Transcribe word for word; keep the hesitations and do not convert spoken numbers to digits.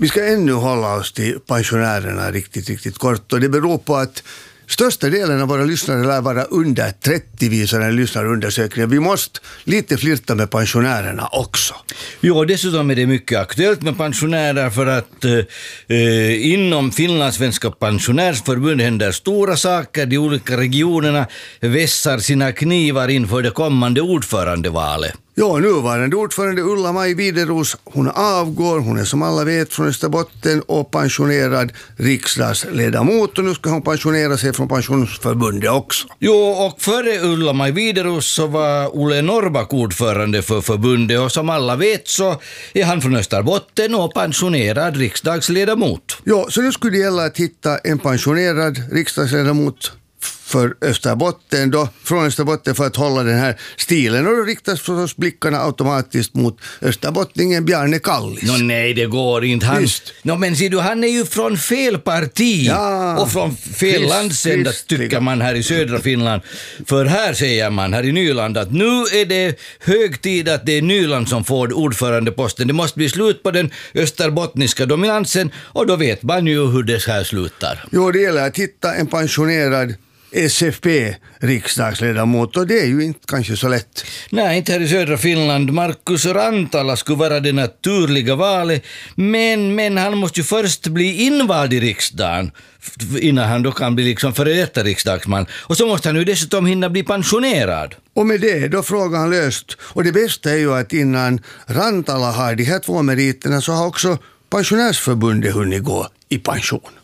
Vi ska ännu hålla oss till pensionärerna riktigt, riktigt kort. Och det beror på att största delen av våra lyssnare lär vara under trettio, visar en lyssnarundersökning. Vi måste lite flirta med pensionärerna också. Jo, dessutom är det mycket aktuellt med pensionärer för att eh, inom Finlandssvenska pensionärsförbund händer stora saker. De olika regionerna vässar sina knivar inför det kommande ordförandevalet. Ja, nuvarande ordförande Ulla-Maj Wideros, hon avgår, hon är som alla vet från Österbotten och pensionerad riksdagsledamot, och nu ska hon pensionera sig från pensionsförbundet också. Jo, och före Ulla-Maj Wideros så var Olle Norrback ordförande för förbundet, och som alla vet så är han från Österbotten och pensionerad riksdagsledamot. Ja, så nu skulle det gälla att hitta en pensionerad riksdagsledamot för Österbotten då, från Österbotten, för att hålla den här stilen, och då riktas förstås blickarna automatiskt mot österbottningen Bjarne Kallis. Nå nej, det går inte. Han, no, men ser du, han är ju från fel parti, ja, och från fel visst, landsända visst, tycker man här i södra Finland. För här säger man här i Nyland att nu är det hög tid att det är Nyland som får ordförandeposten. Det måste bli slut på den österbottniska dominansen, och då vet man ju hur det här slutar. Jo, det gäller att hitta en pensionerad S F P-riksdagsledamot, och det är ju inte kanske så lätt. Nej, inte här i södra Finland. Markus Rantala skulle vara det naturliga valet, men, men han måste ju först bli invald i riksdagen innan han då kan bli liksom före detta riksdagsman. Och så måste han ju dessutom hinna bli pensionerad. Och med det då frågan löst. Och det bästa är ju att innan Rantala har de här två meriterna så har också pensionärsförbundet hunnit gå i pension.